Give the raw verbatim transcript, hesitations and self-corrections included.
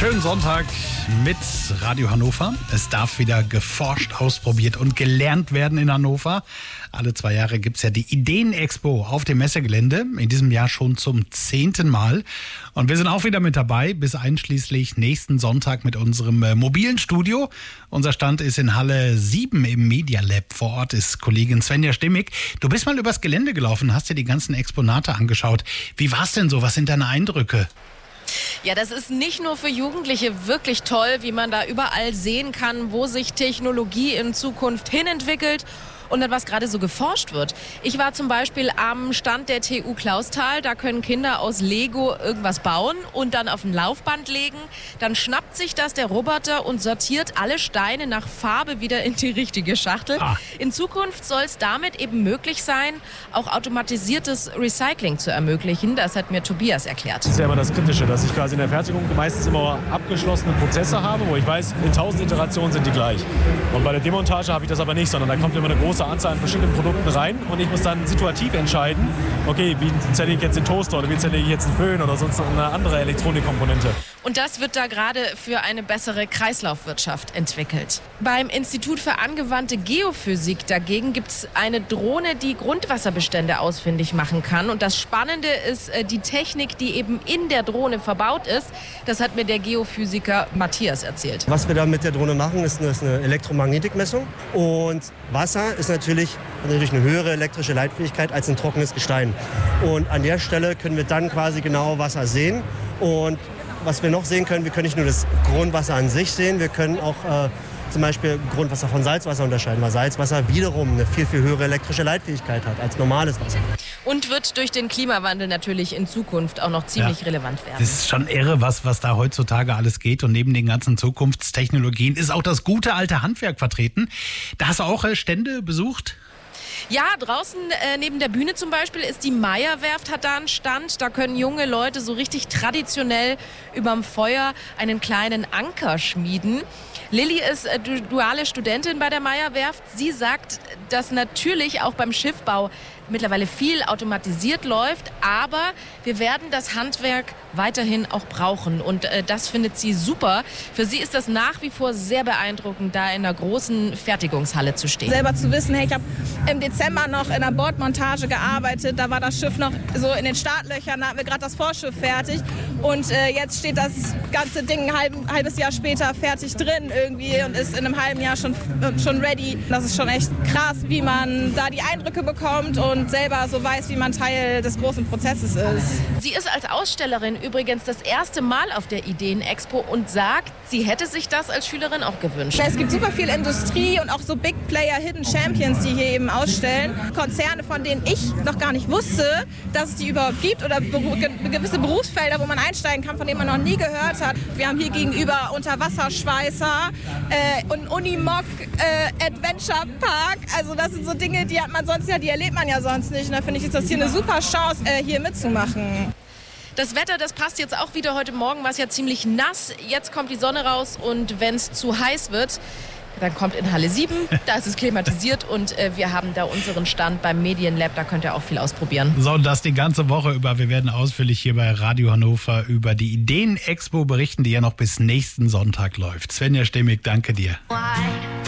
Schönen Sonntag mit Radio Hannover. Es darf wieder geforscht, ausprobiert und gelernt werden in Hannover. Alle zwei Jahre gibt es ja die Ideen-Expo auf dem Messegelände. In diesem Jahr schon zum zehnten Mal. Und wir sind auch wieder mit dabei, bis einschließlich nächsten Sonntag mit unserem äh, mobilen Studio. Unser Stand ist in Halle sieben im Media Lab. Vor Ort ist Kollegin Svenja Stimmig. Du bist mal übers Gelände gelaufen, hast dir die ganzen Exponate angeschaut. Wie war's denn so? Was sind deine Eindrücke? Ja, das ist nicht nur für Jugendliche wirklich toll, wie man da überall sehen kann, wo sich Technologie in Zukunft hinentwickelt und an was gerade so geforscht wird. Ich war zum Beispiel am Stand der T U Clausthal. Da können Kinder aus Lego irgendwas bauen und dann auf ein Laufband legen. Dann schnappt sich das der Roboter und sortiert alle Steine nach Farbe wieder in die richtige Schachtel. Ah. In Zukunft soll es damit eben möglich sein, auch automatisiertes Recycling zu ermöglichen. Das hat mir Tobias erklärt. Das ist ja immer das Kritische, dass ich quasi in der Fertigung meistens immer abgeschlossene Prozesse habe, wo ich weiß, in tausend Iterationen sind die gleich. Und bei der Demontage habe ich das aber nicht, sondern da kommt immer eine große Anzahl an verschiedenen Produkten rein und ich muss dann situativ entscheiden, okay, wie zerlege ich jetzt den Toaster oder wie zerlege ich jetzt einen Föhn oder sonst eine andere Elektronikkomponente. Und das wird da gerade für eine bessere Kreislaufwirtschaft entwickelt. Beim Institut für angewandte Geophysik dagegen gibt es eine Drohne, die Grundwasserbestände ausfindig machen kann. Und das Spannende ist die Technik, die eben in der Drohne verbaut ist. Das hat mir der Geophysiker Matthias erzählt. Was wir da mit der Drohne machen, ist eine, ist eine Elektromagnetikmessung. Und Wasser ist natürlich, natürlich eine höhere elektrische Leitfähigkeit als ein trockenes Gestein. Und an der Stelle können wir dann quasi genau Wasser sehen. Und was wir noch sehen können, wir können nicht nur das Grundwasser an sich sehen, wir können auch äh, zum Beispiel Grundwasser von Salzwasser unterscheiden, weil Salzwasser wiederum eine viel, viel höhere elektrische Leitfähigkeit hat als normales Wasser. Und wird durch den Klimawandel natürlich in Zukunft auch noch ziemlich ja, relevant werden. Das ist schon irre, was, was da heutzutage alles geht. Und neben den ganzen Zukunftstechnologien ist auch das gute alte Handwerk vertreten. Da hast du auch äh, Stände besucht? Ja, draußen äh, neben der Bühne zum Beispiel ist die Meyer-Werft, hat da einen Stand. Da können junge Leute so richtig traditionell überm Feuer einen kleinen Anker schmieden. Lilly ist äh, duale Studentin bei der Meyer-Werft. Sie sagt, dass natürlich auch beim Schiffbau mittlerweile viel automatisiert läuft, aber wir werden das Handwerk weiterhin auch brauchen und äh, das findet sie super. Für sie ist das nach wie vor sehr beeindruckend, da in einer großen Fertigungshalle zu stehen. Selber zu wissen, hey, ich habe im Dezember noch in der Bordmontage gearbeitet, da war das Schiff noch so in den Startlöchern, da hatten wir gerade das Vorschiff fertig und äh, jetzt steht das ganze Ding ein halb, halbes Jahr später fertig drin irgendwie und ist in einem halben Jahr schon, schon ready. Das ist schon echt krass, wie man da die Eindrücke bekommt und und selber so weiß, wie man Teil des großen Prozesses ist. Sie ist als Ausstellerin übrigens das erste Mal auf der Ideen-Expo und sagt, sie hätte sich das als Schülerin auch gewünscht. Es gibt super viel Industrie und auch so Big Player, Hidden Champions, die hier eben ausstellen. Konzerne, von denen ich noch gar nicht wusste, dass es die überhaupt gibt oder gewisse Berufsfelder, wo man einsteigen kann, von denen man noch nie gehört hat. Wir haben hier gegenüber Unterwasserschweißer äh, und Unimog äh, Adventure Park. Also das sind so Dinge, die hat man sonst ja, die erlebt man ja sonst nicht. Und da finde ich, ist das hier eine super Chance, äh, hier mitzumachen. Das Wetter, das passt jetzt auch wieder. Heute Morgen war es ja ziemlich nass. Jetzt kommt die Sonne raus und wenn es zu heiß wird, dann kommt in Halle sieben, da ist es klimatisiert und äh, wir haben da unseren Stand beim Medienlab, da könnt ihr auch viel ausprobieren. So, und das die ganze Woche über. Wir werden ausführlich hier bei Radio Hannover über die Ideen-Expo berichten, die ja noch bis nächsten Sonntag läuft. Svenja Stimmig, danke dir.